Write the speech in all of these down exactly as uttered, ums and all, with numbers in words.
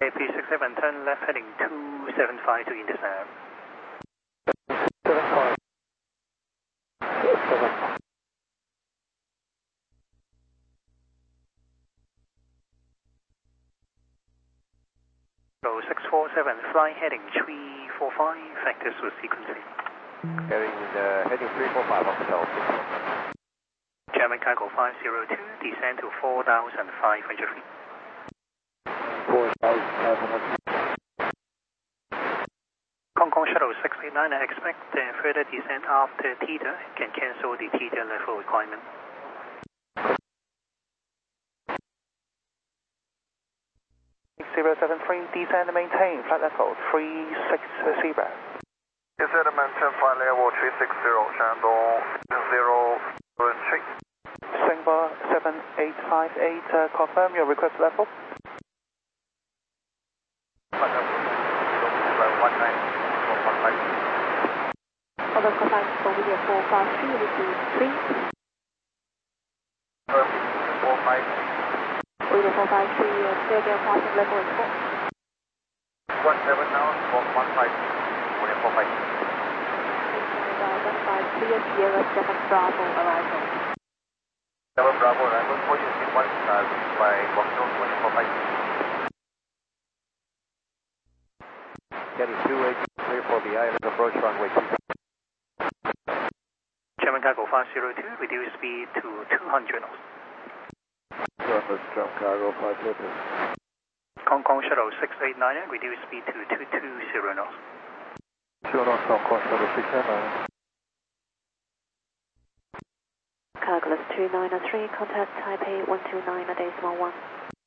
A P six seven, turn left heading two seven five to intercept. seven five. seven five. Row six four seven, fly heading three four five, vectors with sequencing. Carrying uh, heading three four five on hotel. German cargo five zero two, descend to four thousand five hundred feet. four thousand five hundred feet. Hong Kong Shuttle six eight nine, expect uh, further descent after Theta, can cancel the Theta level requirement. zero seven three, descend and maintain, flight level three six zero. Descend and maintain, flight level three six zero, Shandong zero seven three. Singapore seven eight five eight, uh, confirm your request level. one nine one five. Order combined for video four five three, receive three. four five. Video four five three, uh, clear the passing level is four. one seven now, one five. Video four five. one five three, Sierra seven Bravo arrival. seven Bravo arrival for you in one uh, by Guangzhou twenty four five. Getting two eight, clear for the island approach runway two. German cargo five zero two, reduce speed to two hundred knots. Surface German cargo five zero two. Hong Kong Shuttle six eight nine, reduce speed to two two zero knots. two knots Hong Kong Shuttle six eight nine. Calculus two nine three, contact Taipei one two nine decimal one.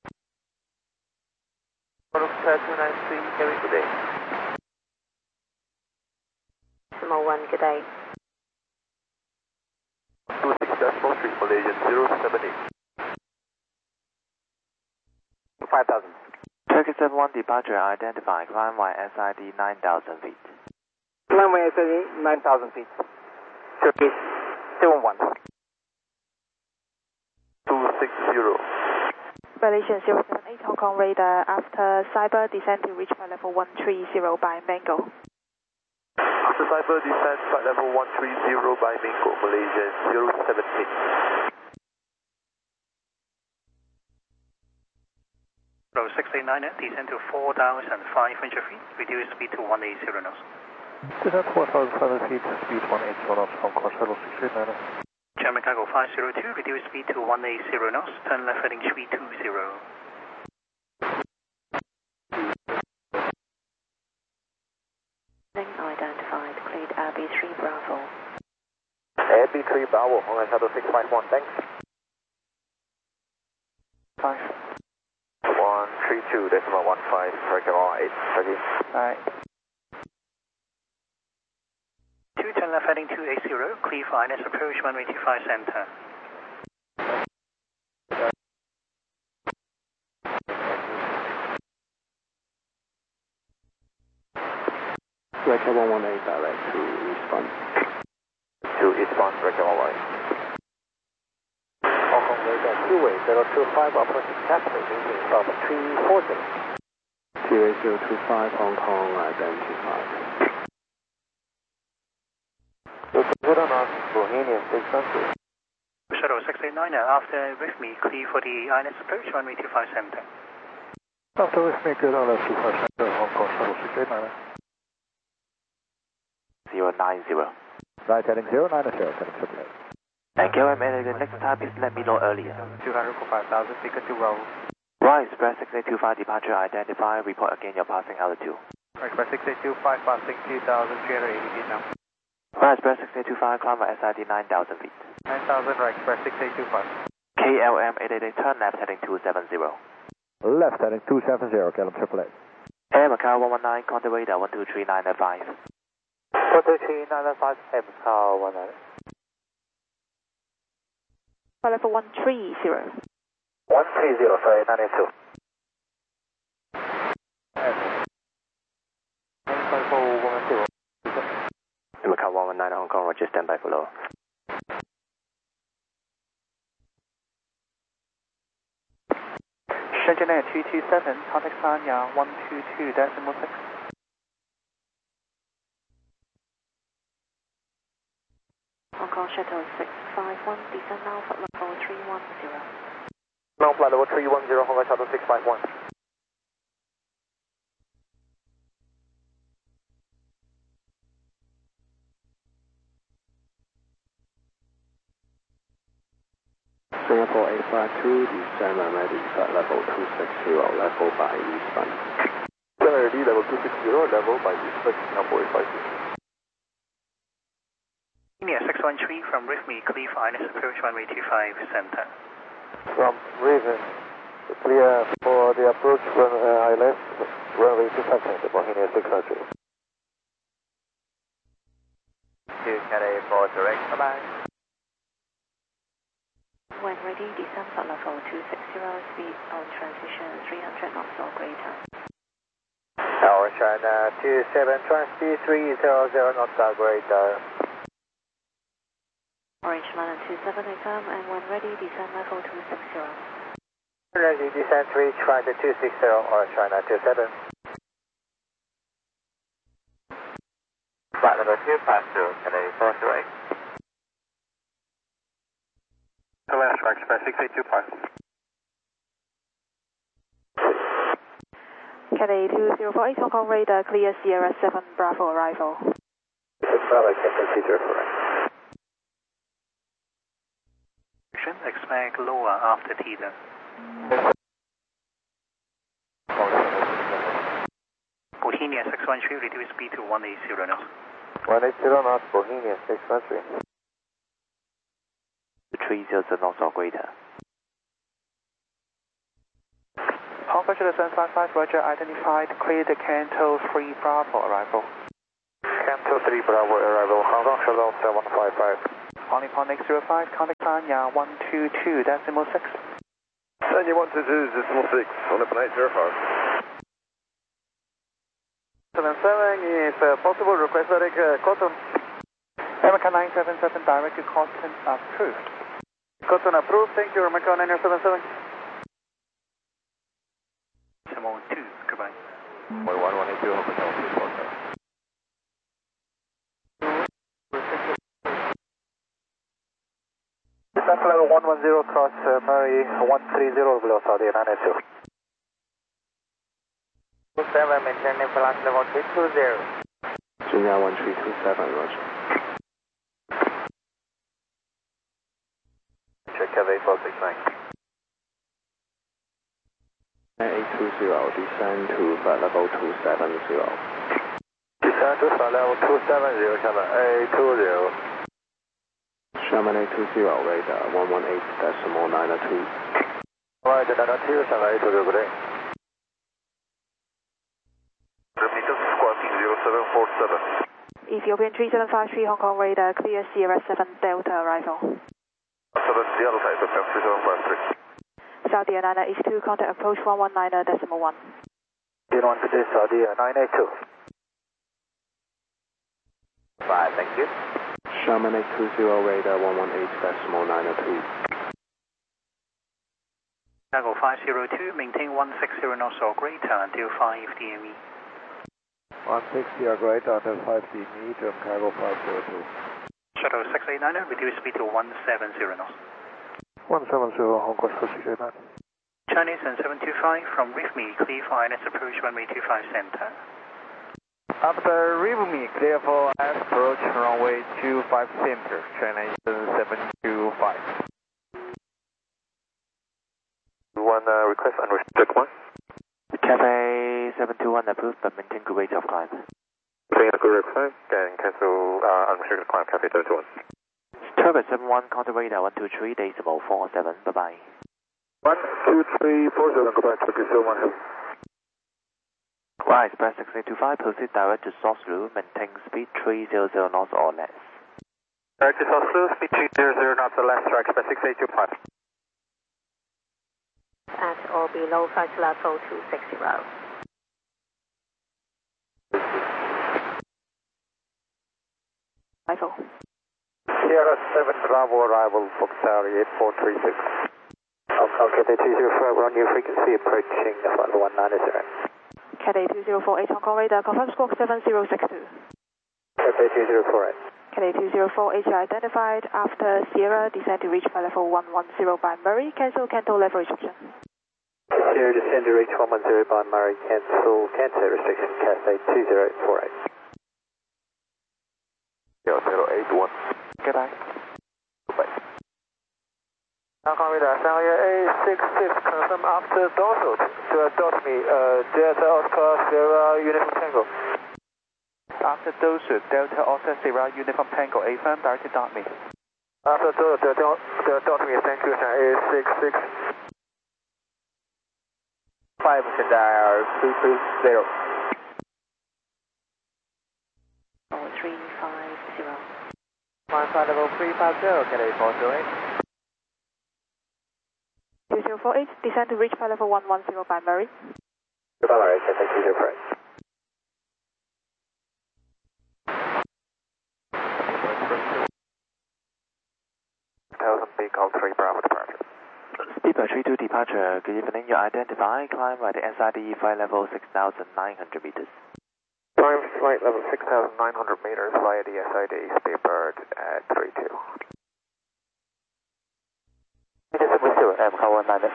Contact two nine three, carry good day. Decimal one, good day. two six decimal three, Malaysian zero seven eight. five thousand. Turkey seven one departure identified, climb Y S I D nine thousand feet. Climb Y S I D nine thousand feet. Turkey seven one. two six zero. Malaysian zero seven eight, Hong Kong radar after cyber descend to reach flight level one three zero by Mango. After cyber descent, flight level one three zero by Mango, Malaysian zero seven eight. Row six eight nine, descend to four thousand five hundred feet, reduce speed to one eighty knots. Descend four thousand five hundred feet, speed one eighty knots, Hong Kong Shuttle six eight nine. German cargo five zero two, reduce speed to one eighty knots, turn left heading three two zero. Link identified, cleared R B three Bravo. R B three Bravo, Hong Kong Shuttle six five one, thanks. five. one three two decimal one five, regular eight, thirty. Alright. two, turn left heading two eighty, clear for I N S approach runway two five center. Record one one eight direct to eastbound. To eastbound, regular one. Hong Kong radar two eight zero two five approaching capital, using from three forty. two eight zero two five Hong Kong identified. Good on us, Bohemian six hundred. Shuttle six eight nine, after with me, clear for the I N S approach runway two five center. After with me, good on us two five center, Hong Kong Shuttle six eight nine. zero nine zero. Right heading zero nine zero, heading triple eight. And K O M, the next time please let me know earlier. two hundred for five thousand, figure two row. Right, Express six eight two five departure identified, report again your passing altitude. Express six eight two five, passing two thousand three hundred eighty feet now. Right, Express six eight two five, climb at S I D nine thousand feet. nine thousand, right, Express six eight two five. K L M eight eight eight, turn left heading two seven zero. Left heading two seven zero, K L M triple eight. Air Macau one one nine, contact radar one two three nine five. one two three nine five, Air Macau one nine. Flight level one three zero. one three zero, sorry, nine two. Macau one one nine, Hong Kong, Roger, stand by below. Malaysian Air two two seven, contact Sanya one two two decimal six. Hong Kong Shuttle six five one, descend now for level three one zero. Now flight level three one zero, Hong Kong Shuttle six five one. Singapore eight five two, descend and ready flight level two six zero, level by eastbound. Descend ready, level two six zero, level by eastbound, Singapore eight five two. India six one three from Rivme, clear for I L S approach runway two five center. From Raven, clear for the approach run, uh, I L S, runway two five center, Bohemia six one three. Two Cathay for direct, bye-bye. When ready, descend for level two six zero, speed on transition three hundred knots or greater. Tower China two seven, speed three hundred knots or greater. Orange London two seven confirm, and when ready, descend level two six zero. Ready, descent reach flight two six zero, Orange China two seven. Flight number two pass through, Cathay four direct. Last track, Express six eight two five. Cathay two zero four eight, Hong Kong radar, clear Sierra seven Bravo arrival. Bravo, Captain two zero four eight. Expect lower after teeter. Bohemia six one three, reduce speed to one eighty knots. one eighty knots, Bohemia six one three. three hundred knots or greater. Hong Kong Shuttle seven five five, Roger, identified, clear the Canto three Bravo arrival. Canto three Bravo arrival, Hong Kong Shuttle seven five five. Calling point X zero five, contact Sanya one two two decimal six. Sanya one two two decimal six, on the eight zero five. seven seven is uh, possible request direct uh, Cotton. American nine seven seven, direct to Cotton approved. Cotton approved, thank you, American nine seven seven. Simone two, goodbye. one one one eight two, Hotel two four seven. Descent level one one zero, cross uh, Murray one three zero, below Saudi nine eight two. two seven, maintaining flight level three two zero. Junior one three two seven, Roger. Check Cathay four six nine. eight two zero, descend to flight level two seven zero. Descend to flight level two seven zero, Sherman eight two zero. Sherman eight two zero, radar one one eight decimal nine two. Right, nine two, Sherman eight two zero, good day. Repeat, squawking zero seven four seven. Ethiopian three seven five three, Hong Kong radar, clear Sierra seven Delta arrival. seven Delta, Ethiopian three seven five three. Saudi nine eight two, contact approach one one nine decimal one. one to Saudi nine eight two. Bye, thank you. Sherman eight two zero, radar one one eight decimal nine two. Chicago five zero two, maintain one six zero knots or greater until five D M E. one sixty or greater until five D M E to Chicago five zero two. Shuttle six eight nine, reduce speed to one seven zero knots. one seven zero, Hong Kong six eight nine. Chinese and seven two five from Rivme, clear for I L S approach runway two five center. After Rivme, clear for approach runway two five center, Chinese seven two five. One uh, request unrestricted one. Cathay seven two one approved, but maintain good rate of climb. Maintain a good rate of climb, then cancel uh, unrestricted climb, Cathay seven two one. Turbot seven one, contact radar one two three, decimal four seven, bye-bye. one two three four seven, goodbye, thank you so much. Right, Express six eight two five, proceed direct to source room, maintain speed three hundred knots or less. Direct to source room, speed three hundred knots or less, track Express six eight two five. At or below flight level two six zero. Arrival. Sierra seven Bravo arrival, Fox Tower eight four three six. Okay, Cathay two zero four, we're on your frequency approaching flight level one nine zero. Cathay two zero four eight Hong Kong radar, confirm squawk seven zero six two. Cathay two zero four eight. Cathay two zero four eight identified after Sierra, descend to reach flight level one one zero by Murray, cancel Canto level restriction. Sierra descend to reach one one zero by Murray, cancel Canto restriction, Cathay two zero four eight. zero zero eight one. Goodbye. Goodbye. Hong Kong radar, Shanghai A six six, confirm after dorsal to adopt me, uh, Delta Oscar Sierra Uniform Tango. After dorsal, Delta Oscar Sierra Uniform Tango, A firm, directed dot me. After dorsal, to adopt me, thank you, Shanghai A six six. five, Shanghai two two zero. Oh, three five zero. Climb flight level three five zero, Cathay four zero eight. two zero four eight, descend to reach flight level one one zero by Murray. Goodbye, Murray, Cathay two zero four eight. Thousand Big Golf three Bravo departure. Speedbird three two departure, good evening. You identify, climb by the S I D flight level six thousand nine hundred meters. Climb flight level six thousand nine hundred meters via the S I D Speedbird at three two. M K one nine.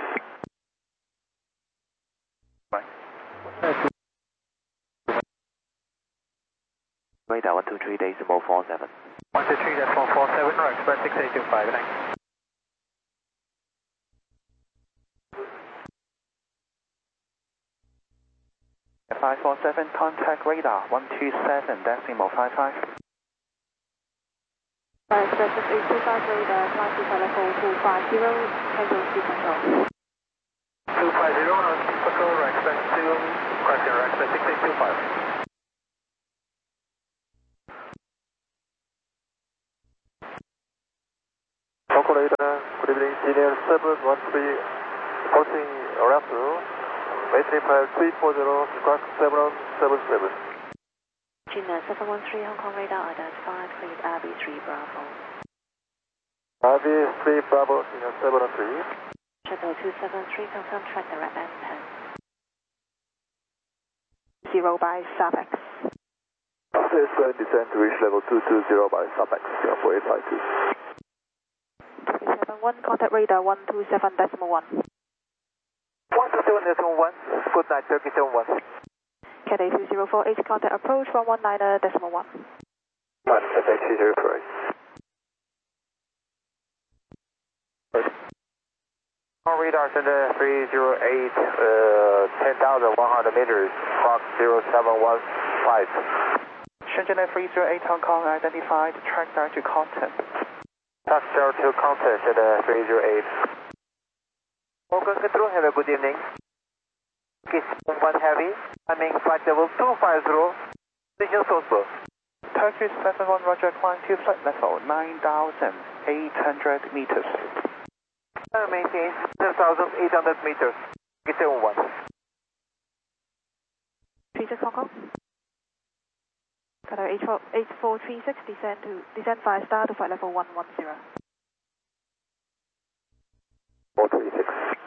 Radar one two three decimal four seven. one two three decimal four seven, or express six eight two five, thanks. five four seven, contact radar one two seven decimal five five. By express six eight two five radar, climb to flight level two five zero, cancel speed control. two five zero, on speed control, right express two, correction, right express six eight two five. Hong Kong radar, good evening, Senior seven one three, approaching around to Maintain five three four zero, squawk seven seven seven. Gina seven one three Hong Kong radar identified, cleared R B three Bravo. R B three Bravo, Senior seven one three. Shuttle two seven three, confirm track direct and ten. Zero by Subex. This uh, descend to reach level two two zero by Subex, zero four eight five two. Turkey seven one, contact radar one two seven decimal one. one two seven decimal one, good night, Turkey seven one. Cathay two zero four eight, contact approach one one nine decimal one. one, Cathay two zero four eight. On radar center three zero eight, uh, ten thousand one hundred meters, clock zero seven one five. Shenzhen three zero eight Hong Kong identified, track direct to content. Tax zero two contact at uh, three zero eight. Morgan Control, have a good evening. Kiss one heavy, climbing flight level two five zero, position Salzburg. Turkey seven one, roger, climb to flight level nine thousand eight hundred meters. Uh, maintain seven thousand eight hundred meters, Turkey seven one. three six Hong Kong. Qatar eight four three six, descend to descend five star to flight level one one zero. four three six.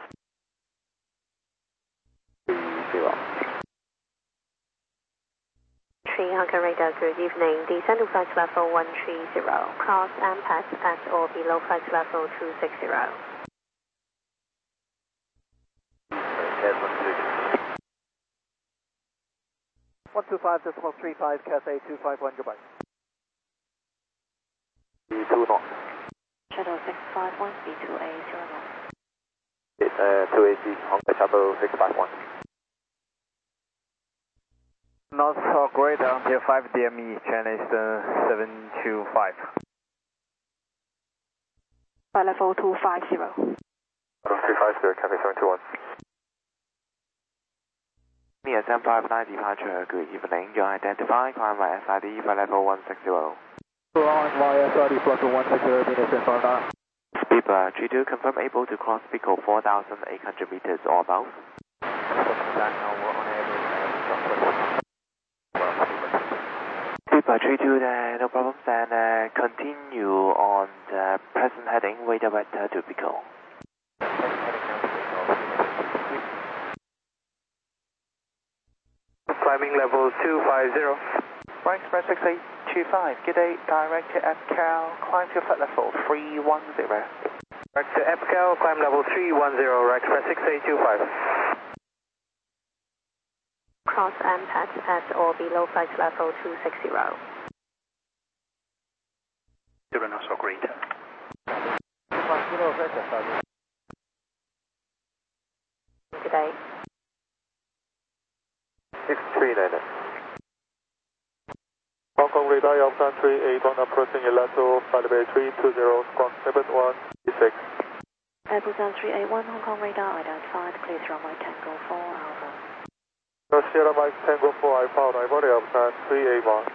Zero. three Hong Kong radar, good evening. Descend to flight level one three zero. Cross and pass at or below flight level two six zero. one two five decimal three five, Cathay two five one, goodbye. B two knots. Shuttle six five one, B two A zero knots. Uh, two A C, Hong Kong Shuttle six five one. North Hawk radar until five D M E, China Eastern seven two five. Flight level two five zero. three five zero, Cathay seven two one. Me S M five nine departure, good evening. You identify, climb by S I D flight level one six zero. On via S I D plus one six zero, minus and five nine. Speedbird G two, confirm able to cross Pico four thousand eight hundred meters or above. Speedbird three two, uh, no problems, and uh, continue on the present heading, way director to Pico. Heading climbing level two five zero. Right Express six eight two five, good day, direct to Epcal, climb to flight level three one zero. Direct to Epcal, climb level three one zero, right Express six eight two five. Cross M P A T at or below flight level two six zero. zero knots or greater. Good day. six three nine. Hong Kong radar Alpha three eight one approaching Elato, Flightway three two zero, squawk seven one six. Busan three eight one, Hong Kong radar identified, please runway Tango four Alpha. No Sierra Mike Tango four Alpha, arrival Alpha three eight one.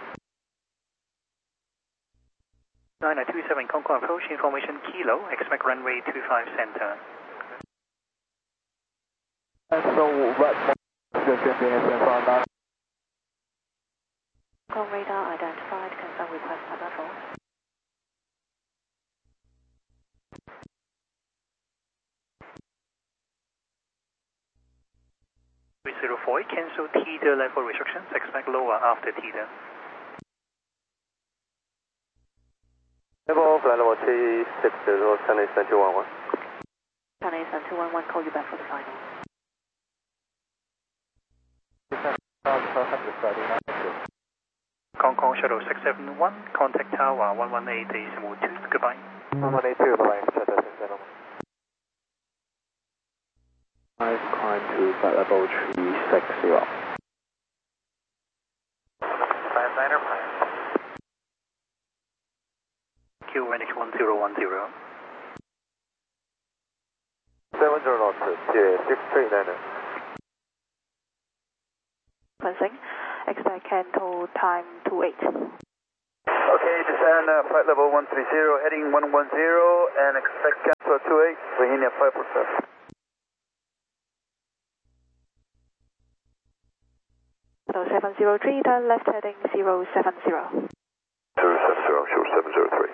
nine nine two seven, Hong Kong approach, information Kilo, expect runway two five center. So, right, Hong Kong radar identified, confirm request at level. three zero four, cancel teeter level restrictions, expect lower after teeter. Level, flight level three six zero, China Eastern two one one. China Eastern two one one, call you back for the final. Hong Kong Shuttle six seven one, contact tower one one eight decimal two, goodbye. one one eight two, bye-bye. Shuttle six seven one. I've climbed to flight level three six zero. five niner, five. Q N H one zero one zero. seven zero knots, yeah, six three nine. Fencing, expect Canto time two eight. Okay, descend uh, flight level one three zero, heading one one zero, and expect cancel two eight, bringing at five percent. So seven zero three, turn left heading zero seven zero. zero seven zero, sure seven zero three.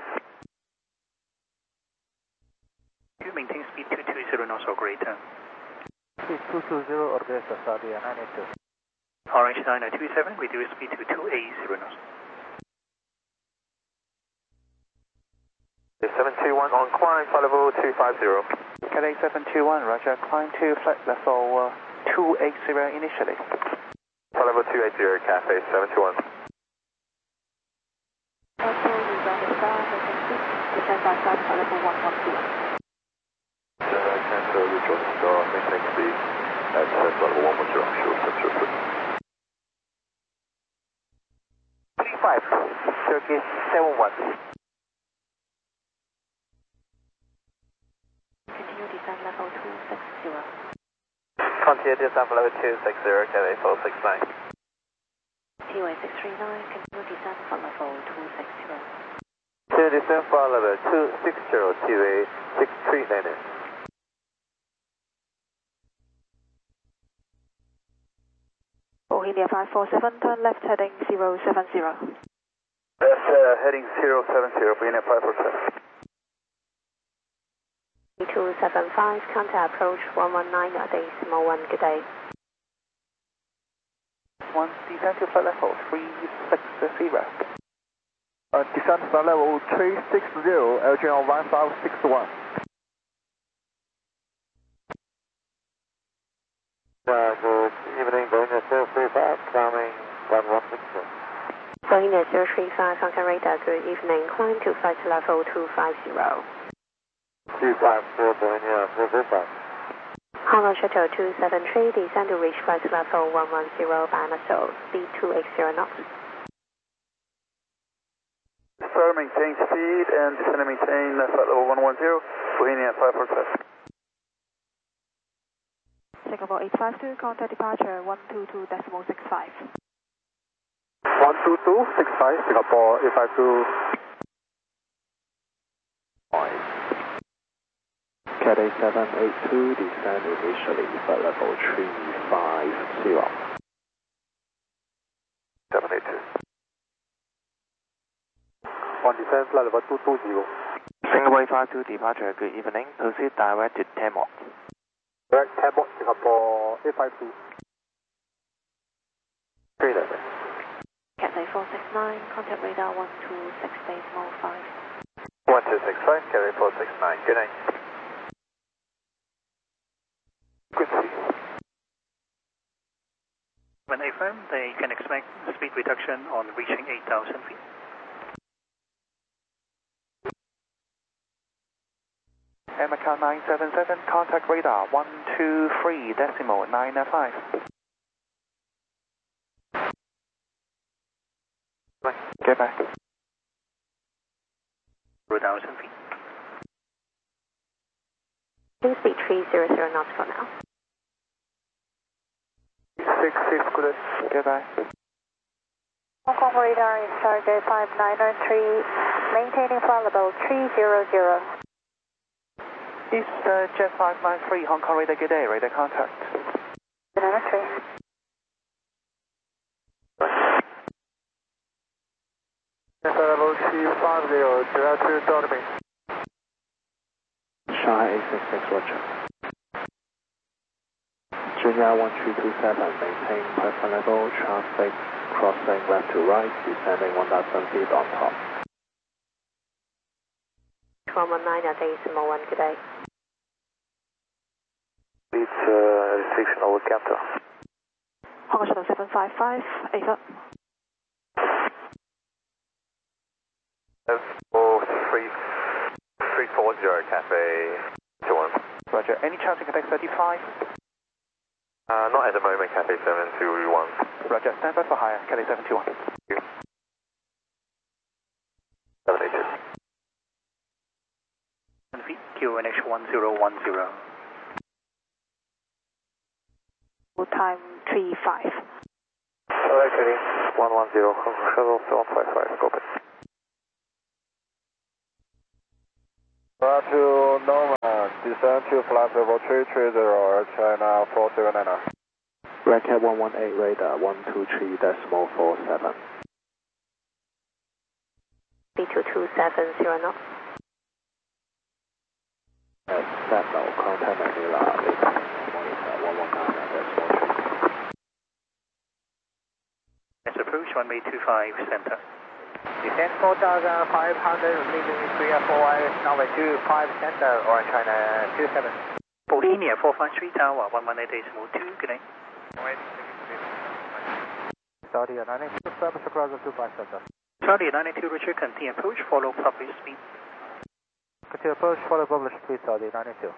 You maintain speed two two zero knots or greater. Speed two two zero or greater, Saudia nine eight two. Orange nine nine two seven, reduce speed to two eight zero knots. seven two one on climb, flight level two five zero. Good day, seven two one, roger, climb to flight level uh, two eight zero initially. Flight level two eight zero, Cafe seven two one. Also, you got the star, descend by side, flight level one one zero. Cancel the Jordan Star, maintain speed at flight level one one zero, sure seven zero three. three five, Turkish seven one. Continue descend level two six zero. Continue descend level two six zero, Cafe four six nine. T Y six three nine, continue descend for level two six zero. Continue descend flight level two six zero, T V six three nine. Bohemia five four seven, turn left heading zero seven zero. That's uh, heading zero seven zero, bringing at five percent. two seven five, contact approach one one nine decimal one, good day. One, descend to flight level three six zero. Uh, descent flight level three six zero, L G L one five six one. Uh, good evening, Boeing zero three five, climbing one one six zero. Boeing zero three five, Hong Kong radar, good evening, climb to flight level two five zero. two five four, Boeing zero three five. Hong Kong Shuttle two seven three, descend to reach flight level one one zero by Nassau, speed two eight zero knots. Sir, maintain speed and descend and maintain uh, flight level one one zero, Bohemia at five percent. Singapore eight five two, contact departure one two two decimal six five. one two two six five, Singapore eight five two. Cathay seven eight two, descend initially, flight level three five zero. seven eight two. On descent, flight level two two zero. Singapore eight five two, departure, good evening, proceed direct to Tamok. Direct Tamok, Singapore eight five two. four six nine, contact radar one two six decimal five. one two six five, carry four six nine, good night. Good see. When affirmed, they can expect speed reduction on reaching eight thousand feet. M Macau nine seven seven, contact radar one two three decimal nine five. Get back. zero thousand feet. Wind speed three zero zero knots for now. six six, good. Get back. Hong Kong radar is target five nine nine three, maintaining flight level three zero zero. East uh, Jet five nine three, Hong Kong radar, good day, radar contact. nine nine three. Level three five zero, direct to Dolby. Shanghai eight six six, Roger. Junior one three two seven, maintain platform level, traffic crossing left to right, descending one thousand feet on top. one one nine decimal one, good day. It's uh, restriction over capture. Hong Kong Shuttle seven five five, eight. four three three four zero, Cafe two one. Roger. Any chance you can take thirty-five? Uh, not at the moment, Cafe seven two one. Roger. Stand by for higher, Cafe seven two one. seven eight two. Feet, Q N H one zero one zero. Time three five. Alright, Kenny. one one zero, shuttle seven five five, copy. Roger to Nova, descend to flight level three three zero, China four seven nine. Red Cat one one eight, radar one two three decimal four seven. B two two seven zero knots. At Sentinel, contact Manila, one one nine decimal three. Let's approach runway two five center. Descend four thousand five hundred, leaving three four Iris, runway two five center, or China two seven. Bohemia four five three tower, one one eight decimal two, good day. Saudi nine two, service across the two five center. Charlie nine two, Richard, continue approach, follow public speed. Continue approach, follow public speed, Saudi nine two.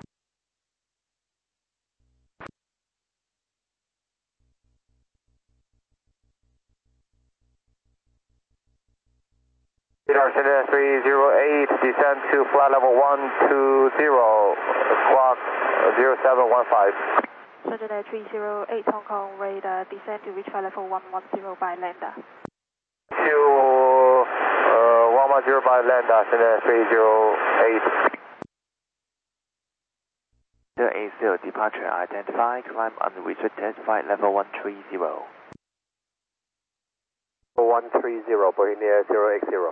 Radar Center three zero eight, descend to flight level one two zero, squawk zero seven one five. Center three zero eight, Hong Kong radar, descend to reach flight level one one zero by lander. To uh, one one zero by lander, Center three zero eight. zero eight zero, departure identified, climb unrestricted, flight level one three zero. one three zero, Bohemia zero eight zero.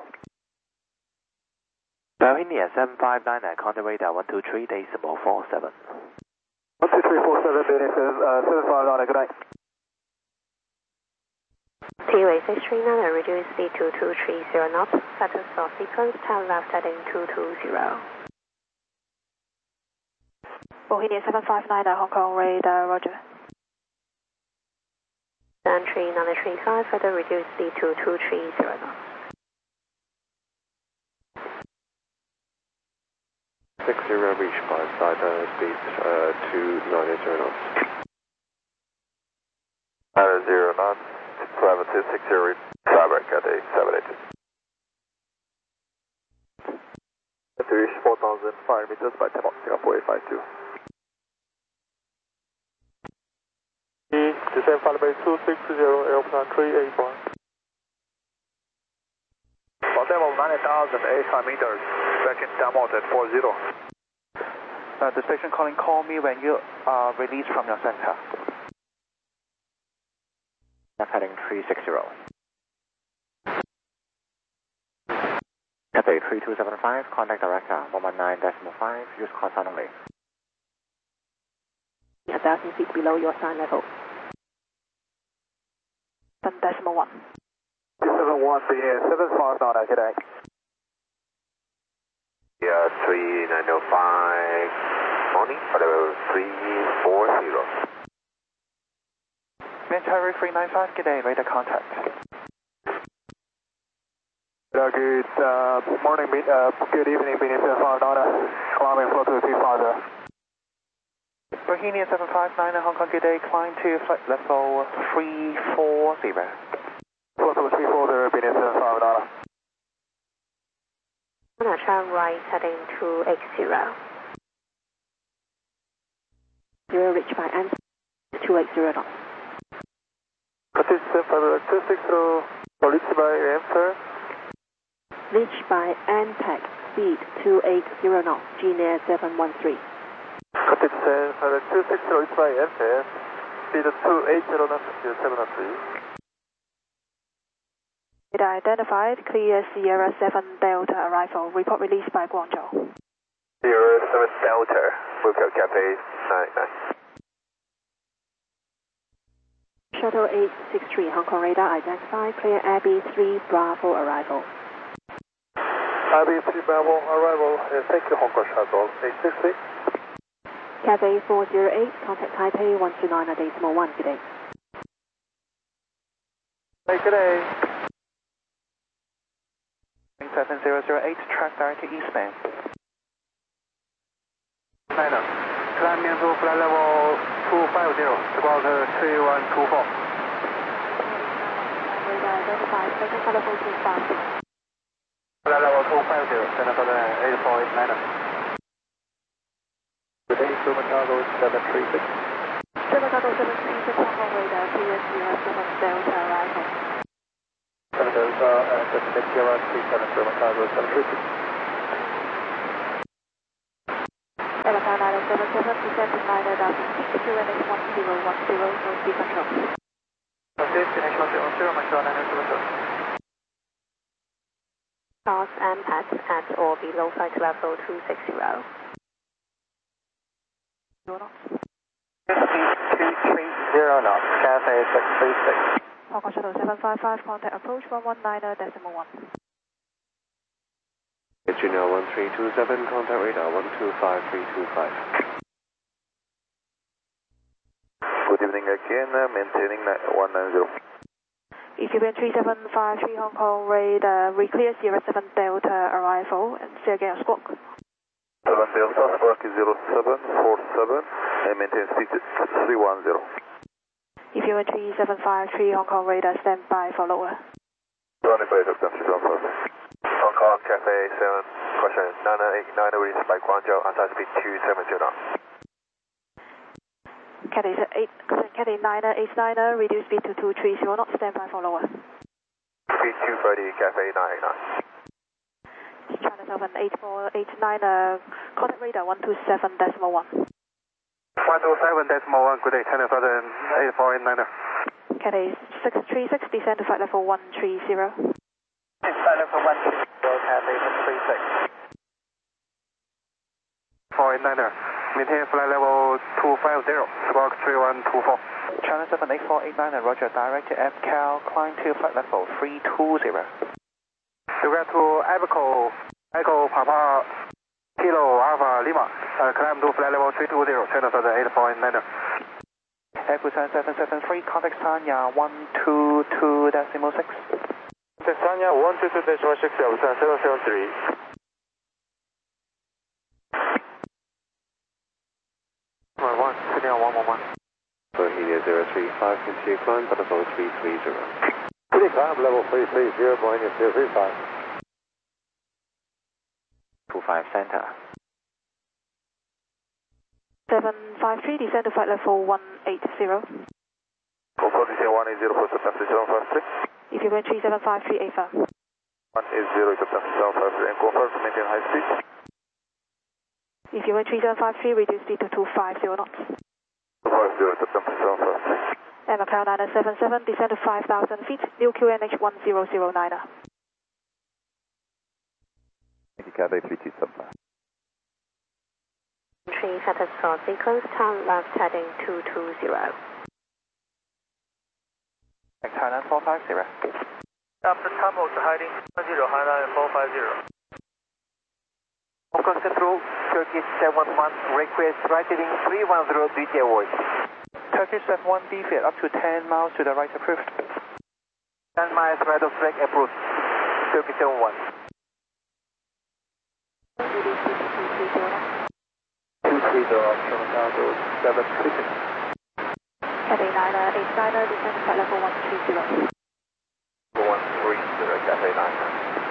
Bohemia seven five nine, contact radar one two three decimal four seven. one two three four seven, Bohemia seven five nine, good night. T U A six three nine, reduce speed to two three zero knots, pattern stop sequence, turn left heading two two zero. Bohemia seven five nine, Hong Kong radar, roger. Entry nine three five, further reduce speed to two three zero knots. six zero, reach by side uh, speed uh, two nine zero knots. nine zero knots, seven two six zero, Cyber Cat eight seven eight. To reach four thousand five meters by Tampa, Singapore eight five two. Descend flight level two six zero, airplane three eight one. For demo nine thousand eight hundred meters, second downmount at four zero. Uh, the station calling, call me when you are released from your center. Left heading three six zero. Cathay three two seven five, contact director one one nine decimal five, use call sign only. one thousand feet below your sign level. ten decimal one. seven seven one, B A seven five nine, good day. Yeah, three nine oh five, morning, level three four zero. Manchester three nine five, good day, radar contact. Uh, good uh, morning, uh, good evening, B A seven five nine, climbing floor two three five zero. Bohemia seven five nine, Hong Kong, good day, climb to flight level three four zero. Floor level three four zero, B A seven five nine. On our turn right, heading to X zero. Zero reach by N two eight zero knots. Cottage seven five two six zero, reach by enter. Reach by N PAC, speed two eight zero knots, G N A R seven one three. Cottage seven five two six zero, reach by enter. Speed two eight zero knots, seven one three. Radar identified, clear Sierra seven Delta arrival. Report released by Guangzhou. Sierra seven Delta, Hotel Cafe nine nine. Shuttle eight six three, Hong Kong radar identified, clear Abbey three Bravo arrival. Abbey three Bravo arrival, uh, thank you Hong Kong Shuttle eight six three. Cafe four zero eight, contact Taipei one two nine decimal one, good day. Hey, good day. seven zero zero eight, track direct to eastbound. Niner, climbing to flight level two five zero, about uh, three one two four. Radar identified, second flight level two five zero. Flight level two five zero, center for the eight four eight niner. Good day, Suman Cargo seven three six. Suman Cargo seven three six, Hong Kong radar, clear Sierra seven Delta arrival. seven Delta, and just make Sierra three seven, Suman Cargo seven three six. Evacar nine seven seven, descend to nine six, Q N H one zero one zero, no speed control. Okay, finish one zero zero, Micron nine seven seven. Cross M PAT at or below flight level two six zero. Zero knots. two three zero knots, Cafe six three six. Hong Kong Shuttle seven five five, contact approach one one nine decimal one. Junior one three two seven, contact radar one two five three two five. Good evening again, uh, maintaining one nine zero. E Q B three seven five three, Hong Kong radar, reclear Sierra seven Delta arrival, and say again squawk. seven Delta, spark is zero seven four seven, and maintain speed three one zero. E Q B three seven five three, Hong Kong radar, stand by for lower. Running by Doctor three one five. Hong Kong Cafe seven, question nine eight nine, released by Guangzhou, outside speed two seven zero knots. Cathay eight, Cathay nine eight nine, reduce speed to two three zero knots, stand by for lower. Speed two thirty, Cafe nine eight nine. China seven eight four eight nine, uh, contact radar one two seven decimal one. one two seven decimal one, good day, China Southern eight four eight niner. Cathay six three six, descend to flight level one three zero. Flight level one three zero, Cafe six three six. four eight niner, maintain flight level two five zero, squawk three one two four. China seven eight four eight nine, roger, direct to F Cal, climb to flight level three two zero. Direct to Echo, Echo Papa, Kilo Alpha Lima, uh, climb to flight level three two zero, China Southern eight four eight niner. Air Busan seven seven three, contact Sanya one two two decimal six. Sanya one two two decimal six, Busan seven seven three. one one, sitting on one one one. Bohemia zero three five, continue climb, level three three zero. Continue climb, level three three zero, Bohemia zero three five. two five center. seven five three, descend to flight level one eight zero. Confirm descend one eight zero for September seven five three. If you went three seven five three, A firm. one eight zero September seven five three, and confirm to maintain high speed. If you went three seven five three, reduce speed to two five zero knots. two five zero September seven five three. And Macau nine seven seven, descend to five thousand feet, new Q N H one zero zero nine. Thank you, Cafe three two seven. Entry status for sequence, turn left heading two two zero. Thailand four five zero. After Tamils heading zero, Hainan four five zero. Hong Kong Central, Turkish seven one, request right heading three one zero, D J voice. Turkish seven one, D F I D up to ten miles to the right approved. ten miles right of track approach, Turkish seven one. two three zero, Option Cargo seven three six. Cathay niner eight niner, descend to flight level one three zero. one three zero, Cathay niner.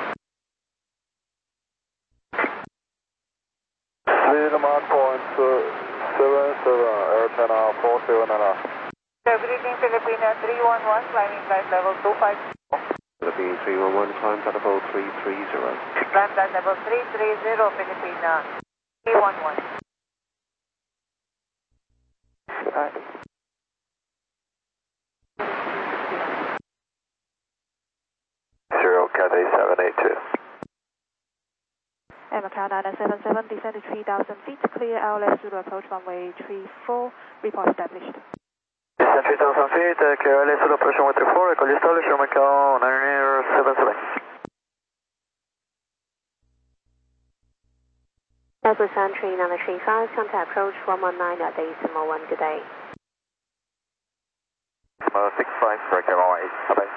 Mark point seven seven, Air China four seven and a half. Good evening, Filipina three one one, climbing flight level two five zero. Philippine three one one, climb flight level three three zero. Climb flight level three three zero, Filipina three one one. Right. Zero, Cathay seven eight two. And Macau niner seven seven, descend to three thousand feet, clear L left Zulu approach runway three four, report established. Descend three thousand feet, uh, clear L A Zulu approach runway three four, record established, Macau niner seven seven. Airbus entry number three five, contact approach one one nine at decimal one, good day. Decimal six five, record one eight, bye-bye.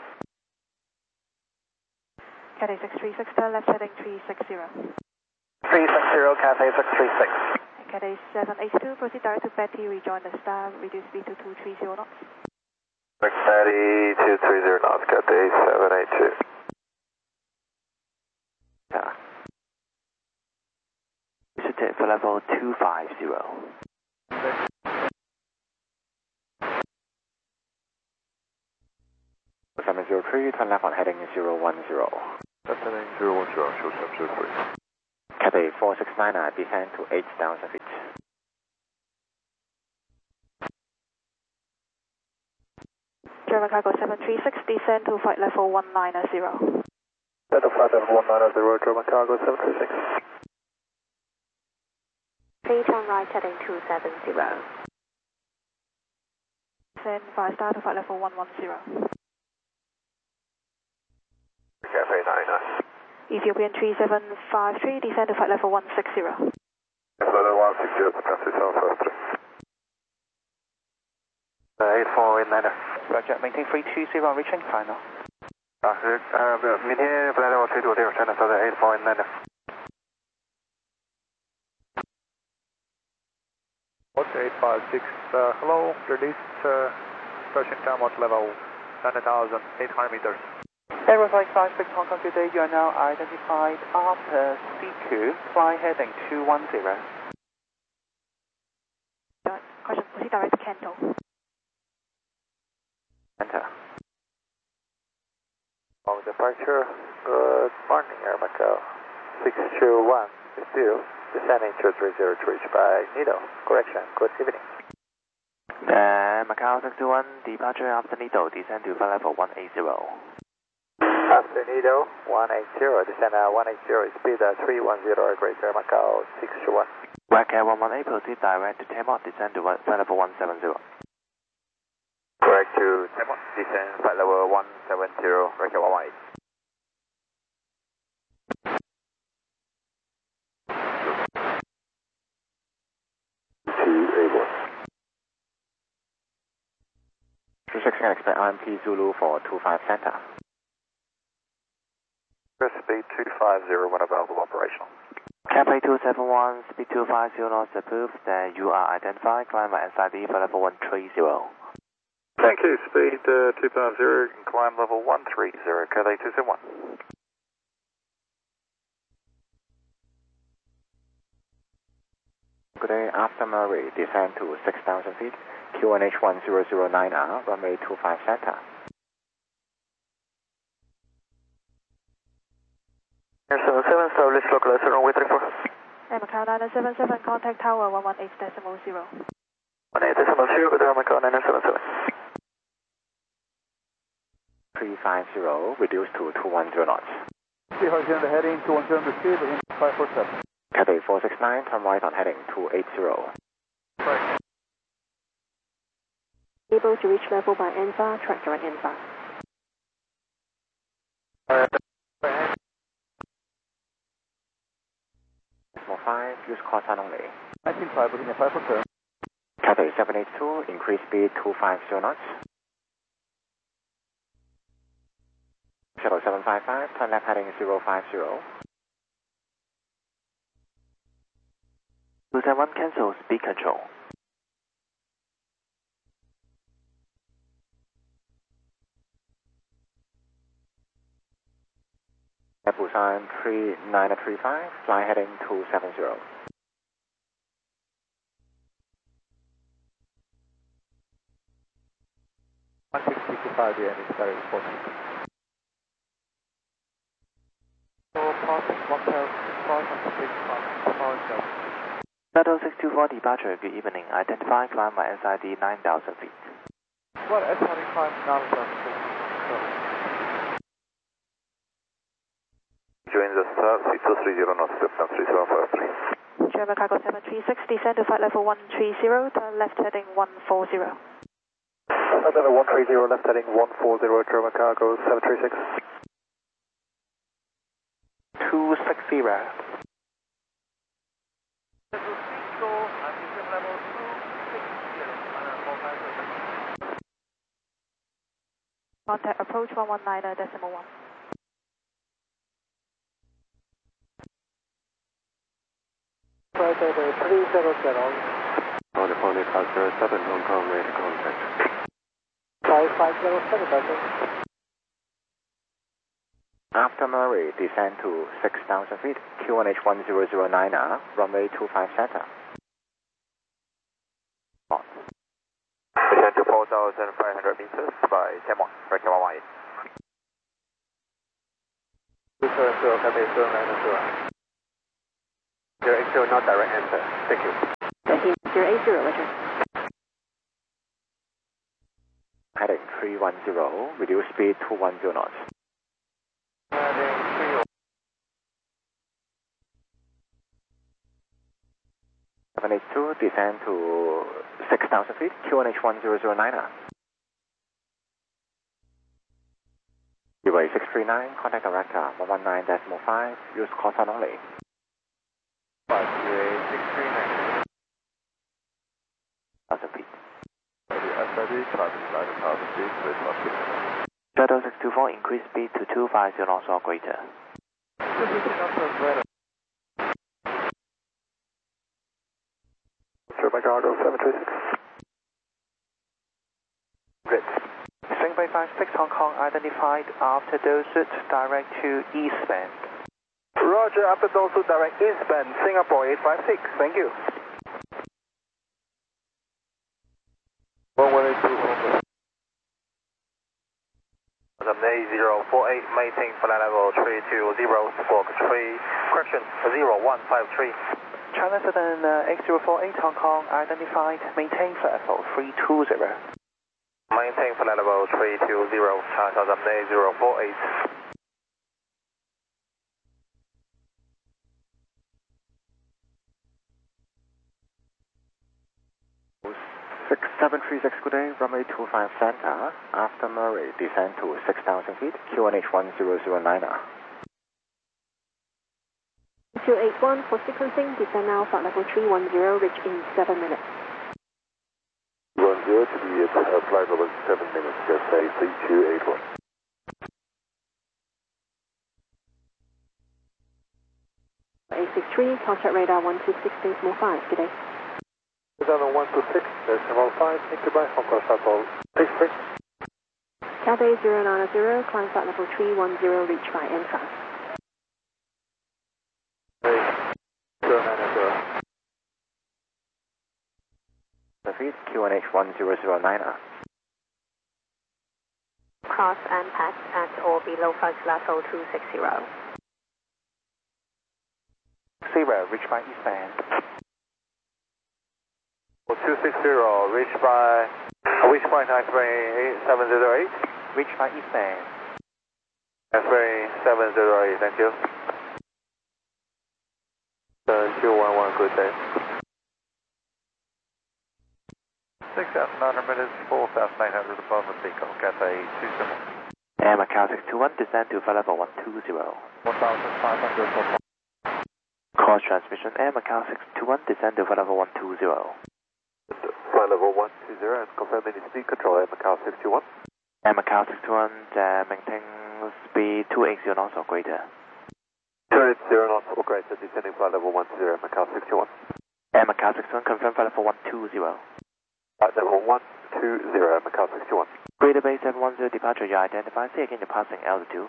Cathay six three six, turn left heading three six zero. three six zero, Cathay six three six. Cathay seven eight two, proceed direct to Betty, rejoin the star, reduce speed to two three zero knots. Betty two three zero knots, Cathay seven eight two. Yeah. Should take for level two five zero. seven zero three, turn left on heading zero one zero. Heading zero one zero, show seven zero three. Cathay four six nine, descend to eight thousand feet. German cargo seven three six, descend to flight level one nine zero. Set of flight level one nine zero, German cargo seven three six. Three turn right heading two seven zero. Descend five star to flight level one one zero. Cathay niner. Ethiopian three seven five three, descend to flight level one six zero. Flight level one six zero, Cathay seven five three. eight four eight niner. Roger, maintain three two zero, reaching final. 啊，是呃，不，明天 flight level three two zero, China Southern eight four eight niner. eight five six, uh, hello, release, uh, approaching downward level nine thousand eight hundred meters. Aero five five six Hong Kong, good day, you are now identified after C Q, fly heading two one zero. Caution, proceed direct to Canton. Enter. On departure, good morning, Air Macau six two one, still descending to three zero to reach by Nido. Correction, good evening. Uh, Macau six two one, departure after Nido, descend to flight level one eight zero. After Nido, one eight zero, descend at one eight zero, speed at three one zero, Greater Macau six two one. Wagcat one one eight, proceed direct to Temot, descend to flight level one seven zero. Correct to Temot, descend flight level one seven zero, Wagcat one one eight. two six can expect R M P Zulu for two five center. Speed two five zero when available operational. Cathay two seven one, speed two five zero knots approved, then you are identified, climb by S I D for level one three zero. Thank you, speed uh, two five zero, climb level one three zero, Cathay two seven one. Good day, after Murray, descend to six thousand feet, Q N H one zero zero nine R, runway two five center. Air seven seven, established localizer runway three four. Air Macau niner seven seven, contact tower one one eight decimal zero. one eight decimal zero, with Air Macau niner seven seven. three five zero, reduced to two one zero knots. three five zero, heading two one zero, receive, in five four seven. Cathay four six nine, turn right on heading two eight zero. Right. Able to reach level by N F A, track direct N F A. Decimal five, use call sign only. nineteen five, looking at five for turn. Cathay seven eight two, increase speed two five zero knots. Shuttle seven five five, turn left heading zero five zero. two seven one cancel, speed control. Busan three nine three five, fly heading two seven zero. one sixty to five, the end is very important. So, passing one tail, five and six, five, five, Shuttle six two four departure, good evening. Identify climb by S I D nine thousand feet. Well, S I D climb nine thousand feet. Join the star, six two three zero knots, September three seven five three. German Cargo seven three six, descend to flight level one three zero, turn left heading one four zero. Flight level one three zero, left heading one four zero, German Cargo seven three six. two six zero. Contact approach one one nine decimal one. Flight level three zero zero. Vodafone departure seven Hong Kong, ready to contact. five five zero seven, Delta. After Murray, descend to six thousand feet, Q N H one zero zero nine R, runway two five Center. Descend to four thousand five hundred meters by ten one, breaking one one eight. two seven zero, Cathay zero nine zero. zero eight zero, not direct enter. Thank you. zero eight zero, Richard. Heading three one zero, reduce speed two one zero knots. Heading three zero. seven eight two, descend to six thousand feet, Q N H one zero zero nine R. Runway six three nine, contact director one one nine decimal five, use call sign only. five three six three nine. one thousand feet. S I D, climbing nine thousand feet, please not feet. Shuttle six two four, increase speed to two five zero knots or greater. German Cargo seven three six. Red. Singapore five six Hong Kong identified after Dorsett, direct to eastbound. Roger, after Dorsett, direct eastbound, Singapore eight five six, thank you. one one eight two, A zero four eight, maintain flight level three two zero, squawk three, correction zero one five three. China Southern uh, eight zero four eight Hong Kong identified, maintain flight level three two zero. Maintain flight level three two zero, China Southern eight zero four eight. six seven three six, good day, runway two five Center, after Murray, descend to six thousand feet, Q N H one zero zero nine R. two eight one for sequencing, descend now, flight level three one zero, reach in seven minutes. one zero to be at uh, flight level seven minutes, just say three two eight one. eight six three, contact radar one two six decimal five, good day. Radar one two six decimal five, thank you, bye, Hong Kong Shuttle, six three. Cathay zero nine zero, climb flight level three one zero, reach by N five. zero nine zero. Feet, Q N H one zero zero nine R. Cross and pass at or below flight level two six zero. Zero, reach by eastbound. two six zero, reach by, reach by nine three seven zero eight. Reach by eastbound. nine three seven zero eight, thank you. seven two one one, good day. six thousand nine hundred meters, four thousand eight hundred above the Peacock, Cathay two seven. Air Macau six two one, descend to flight level one two zero. one thousand five hundred for Cross transmission, Air Macau six two one, descend to flight level one two zero. flight level one two zero, and confirm any speed control Air Macau six two one. Air Macau six two one, uh, maintain speed two eighty knots or greater. two eighty knots or greater, descending flight level one two zero, Macau six two one. Air Macau six two one, confirm flight level one two zero. Flight level one two zero, Macau six two one. Greater Bay seven one zero, departure, you identify. Say again, you're passing altitude.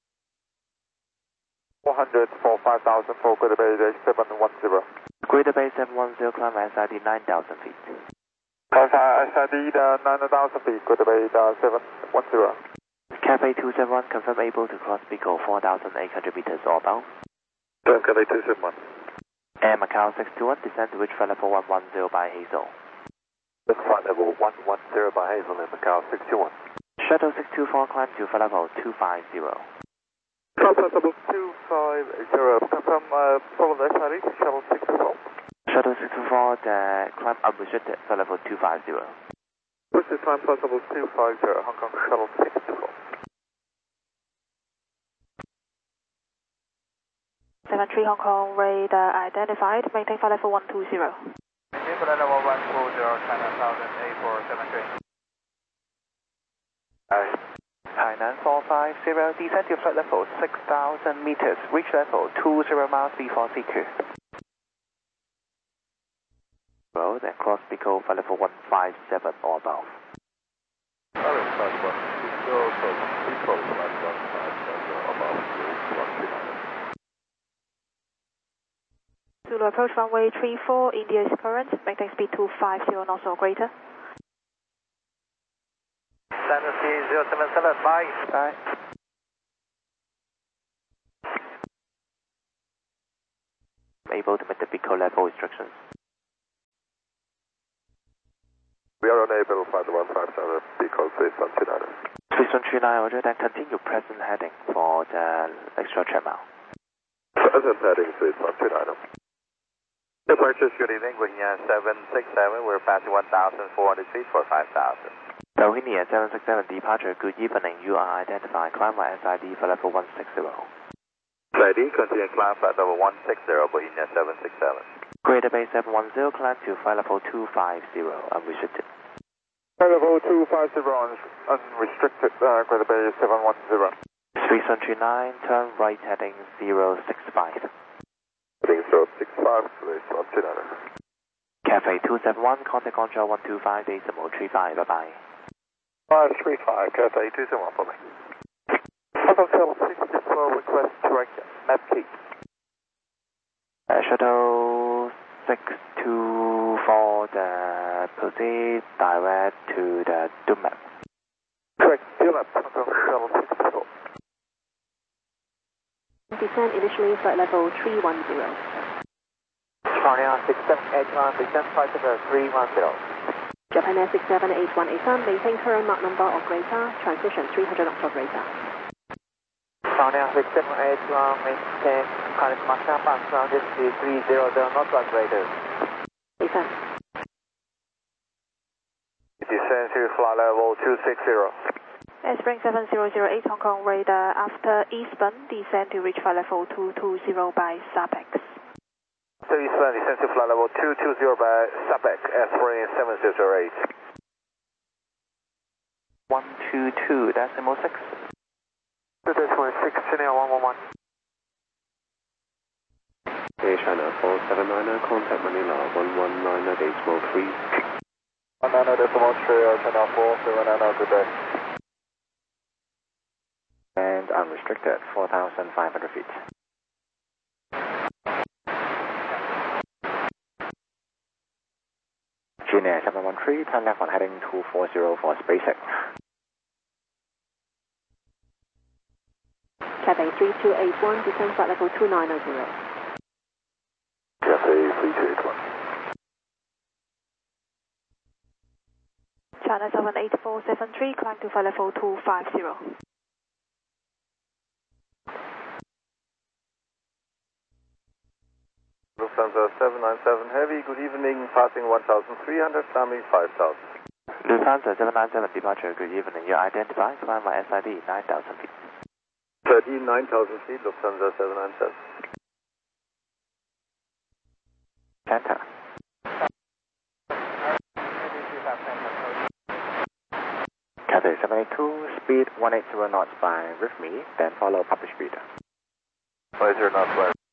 four hundred for five thousand for Greater Bay seven one zero. Greater Bay seven one zero, climb S I D nine thousand feet. S I D nine thousand feet, Greater Bay seven one zero. Cafe two seven one, confirm able to cross Pico four thousand eight hundred meters or above. Cafe two seven one. Air Macau six two one, descend to reach flight level one one zero by Hazel. This flight level one one zero by Hazel in Macau six two one. Shuttle six two four, climb to flight level two five zero. Flight level two five zero, confirm uh, follow the S I D, shuttle six two four. Shuttle six two four, uh, climb unrestricted, flight level two five zero. This is time flight level two five zero, Hong Kong shuttle six two four. seven three Hong Kong, radar identified, maintain flight level one two zero. Maintain flight level one two zero, China one thousand eight four seven three. Alright. Hainan four five zero, descend to flight level six thousand meters, reach level two zero miles before C Q. Road and cross Pico flight level one five seven or above. Alright, flight one two zero, so Pico flight one five seven above, one three nine. Zulu approach runway three four, India is current, maintain speed two five zero knots or greater. Standard C zero seven seven, bye. Bye. Able to meet the Pico level restrictions. We are unable to find the one five seven because it's on two nine. Please don't three nine, order, then continue present heading for the extra channel. Present heading is on two nine. Departures, good evening, Bohemia seven six seven, we're passing one thousand four hundred feet for five thousand. Bohemia seven six seven, departure, good evening, you are identified, climb by S I D for level one six zero. S I D, continue climb flight level one six zero, Bohemia seven six seven. Greater Bay seven one zero, climb to flight level two five zero, unrestricted. Flight level two five zero, unrestricted, uh, Greater Bay seven one zero. three seven three nine, turn right heading zero six five. Heading zero six five, please, on two nine. Cafe two seven one, contact control one two five, decimal three five, bye bye. five three five, Cafe two seven one for me. Hotel sixty-four, request direct map key. Uh, shuttle six two four, the proceed direct to the Doom map. Correct, Doom map, shuttle sixty-four. Descend initially flight level three one zero. China six seven eight one, descend flight level three one zero. Japan Air six seven eight one eight one, maintain current Mach number or greater, transition three hundred knots or greater. China six seven eight one, maintain current Mach number, transition three hundred knots or greater. Descend. Descend to flight level two six zero. Spring seven zero zero eight Hong Kong, radar after eastbound, descend to reach flight level two two zero by Sapex. So eastbound, descend to flight level two two zero by Sapex, Spring seven zero zero eight. one two two, decimal six. Decimal six, China one one one. Air China four seven nine, contact Manila one one nine decimal three. one nine decimal three, China four seven nine, good day. And unrestricted, four thousand five hundred feet. Junior seven one three, turn left on heading two four zero for SpaceX. Cathay three two eight one, descend flight level two nine zero. Cathay three two eight one. China seven eight four seven three, climb to flight level two five zero. Lufthansa seven nine seven Heavy, good evening, passing one thousand three hundred, climbing five thousand. Lufthansa seven nine seven departure, good evening. You identify, climb my S I D nine thousand feet. thirty-nine thousand feet, Lufthansa seven nine seven. Center. Cathay seven eight two, speed one eighty knots by with me, then follow published speed. one eighty knots by